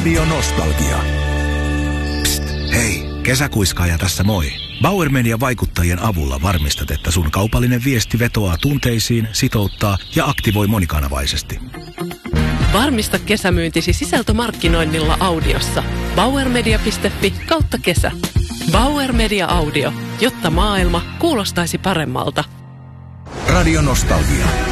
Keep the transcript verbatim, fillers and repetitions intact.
Radio Nostalgia. Psst, hei, kesäkuiskaaja tässä moi. Bauer Media vaikuttajien avulla varmistat, että sun kaupallinen viesti vetoaa tunteisiin, sitouttaa ja aktivoi monikanavaisesti. Varmista kesämyyntisi sisältömarkkinoinnilla audiossa. bauermedia piste fi kautta kesä. Bauer Media Audio, jotta maailma kuulostaisi paremmalta. Radio Nostalgia.